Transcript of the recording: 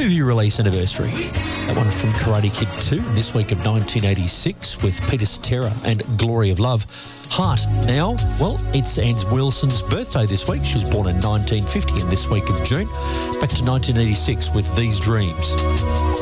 movie release anniversary. That one from Karate Kid 2, this week of 1986, with Peter Cetera and Glory of Love. Heart now, well, it's Anne Wilson's birthday this week. She was born in 1950 and this week of June. Back to 1986 with These Dreams.